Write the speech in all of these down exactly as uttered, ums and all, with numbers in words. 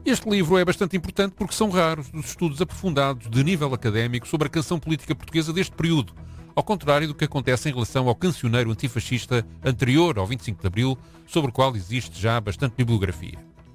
Este livro é bastante importante porque são raros os estudos aprofundados de nível académico sobre a canção política portuguesa deste período, ao contrário do que acontece em relação ao cancioneiro antifascista anterior ao vinte e cinco de Abril, sobre o qual existe já bastante bibliografia.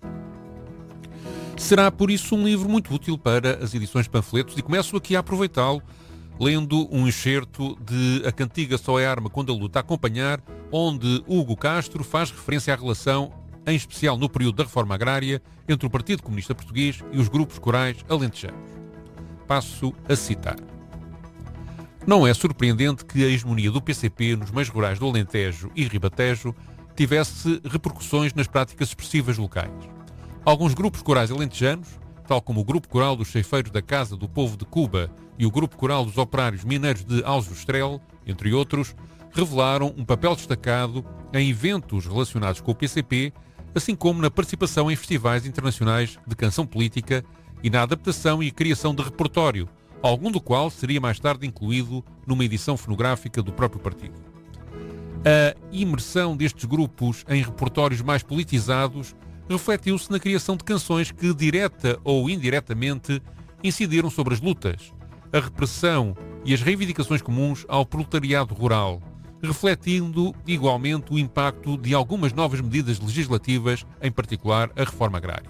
Será, por isso, um livro muito útil para as edições panfletos e começo aqui a aproveitá-lo, lendo um excerto de A Cantiga Só é Arma Quando a Luta Acompanhar, onde Hugo Castro faz referência à relação, em especial no período da reforma agrária, entre o Partido Comunista Português e os grupos corais alentejanos. Passo a citar. Não é surpreendente que a hegemonia do P C P nos meios rurais do Alentejo e Ribatejo tivesse repercussões nas práticas expressivas locais. Alguns grupos corais alentejanos, tal como o Grupo Coral dos Ceifeiros da Casa do Povo de Cuba e o Grupo Coral dos Operários Mineiros de Aljustrel, entre outros, revelaram um papel destacado em eventos relacionados com o P C P, assim como na participação em festivais internacionais de canção política e na adaptação e criação de repertório, algum do qual seria mais tarde incluído numa edição fonográfica do próprio partido. A imersão destes grupos em repertórios mais politizados refletiu-se na criação de canções que, direta ou indiretamente, incidiram sobre as lutas, a repressão e as reivindicações comuns ao proletariado rural, refletindo igualmente o impacto de algumas novas medidas legislativas, em particular a reforma agrária.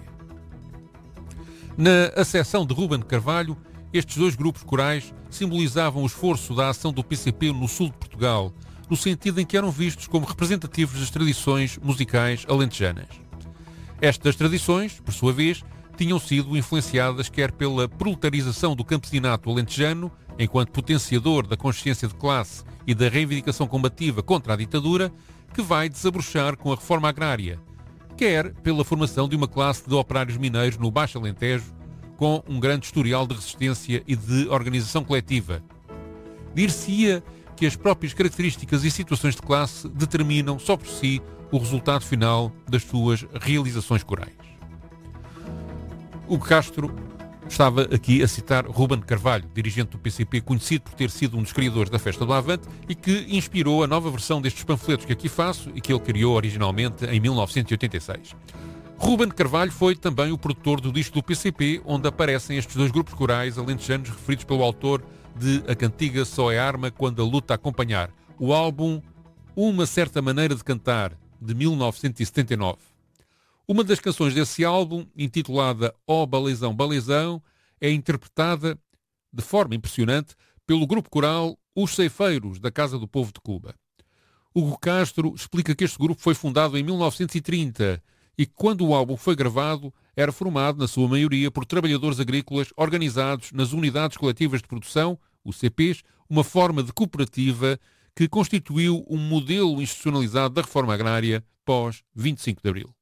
Na acessão de Ruben de Carvalho, estes dois grupos corais simbolizavam o esforço da ação do P C P no sul de Portugal, no sentido em que eram vistos como representativos das tradições musicais alentejanas. Estas tradições, por sua vez, tinham sido influenciadas quer pela proletarização do campesinato alentejano, enquanto potenciador da consciência de classe e da reivindicação combativa contra a ditadura, que vai desabrochar com a reforma agrária, quer pela formação de uma classe de operários mineiros no Baixo Alentejo, com um grande historial de resistência e de organização coletiva. Dir-se-ia que as próprias características e situações de classe determinam só por si o resultado final das suas realizações corais. Hugo Castro estava aqui a citar Ruben de Carvalho, dirigente do P C P, conhecido por ter sido um dos criadores da Festa do Avante e que inspirou a nova versão destes panfletos que aqui faço e que ele criou originalmente em mil novecentos e oitenta e seis. Ruben de Carvalho foi também o produtor do disco do P C P, onde aparecem estes dois grupos corais alentejanos referidos pelo autor de A Cantiga Só é Arma Quando a Luta Acompanhar, o álbum Uma Certa Maneira de Cantar, de mil novecentos e setenta e nove. Uma das canções desse álbum, intitulada Ó Baleizão, Baleizão, é interpretada de forma impressionante pelo grupo coral Os Ceifeiros da Casa do Povo de Cuba. Hugo Castro explica que este grupo foi fundado em mil novecentos e trinta e que, quando o álbum foi gravado, era formado, na sua maioria, por trabalhadores agrícolas organizados nas unidades coletivas de produção, os C Ps, uma forma de cooperativa que constituiu um modelo institucionalizado da reforma agrária pós vinte e cinco de Abril.